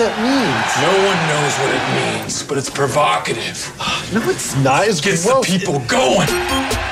that means. No one knows what it means, but it's provocative. No, it's not. It gets the people going.